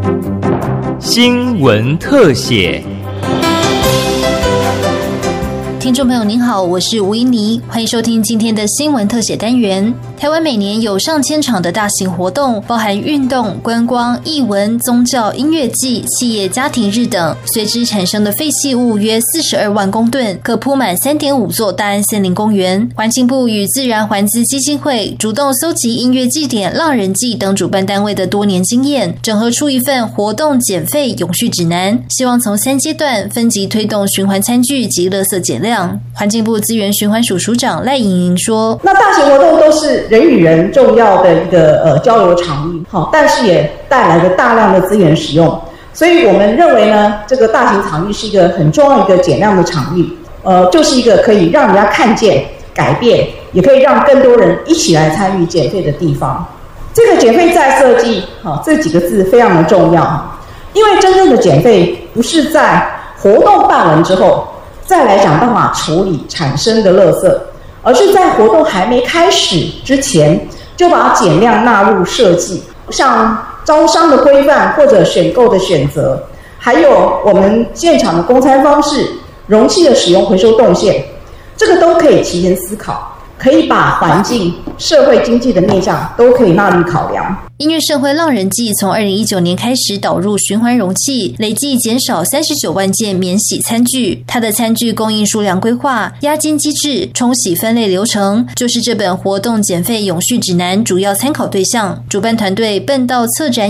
新闻特写。 听众朋友您好，我是吴依妮，欢迎收听今天的新闻特写单元。台湾每年有上千场的大型活动，包含运动、观光、艺文、宗教、音乐季、企业家庭日等，随之产生的废弃物约42万公吨，可铺满 3.5 座大安森林公园。环境部与自然环资基金会主动搜集音乐祭典、浪人祭等主办单位的多年经验，整合出一份活动减废永续指南，希望从3阶段分级推动循环餐具及垃圾减量。环境部资源循环署署长赖莹莹说， 那大型活动都是人与人重要的一个交流场域，但是也带来了大量的资源使用，所以我们认为呢，这个大型场域是一个很重要一个减量的场域，就是一个可以让人家看见改变，也可以让更多人一起来参与减废的地方。这个减废再设计这几个字非常的重要，因为真正的减废不是在活动办完之后再来想办法处理产生的垃圾，而是在活动还没开始之前就把减量纳入设计，像招商的规范或者选购的选择，还有我们现场的供餐方式、容器的使用回收动线，这个都可以提前思考，可以把环境、社会经济的面向都可以纳入考量。 音乐盛会浪人祭从2019年开始导入循环容器，累计减少39万件免洗餐具。它的餐具供应数量规划、押金机制、冲洗分类流程，就是这本活动减废永续指南主要参考对象。主办团队笨道策展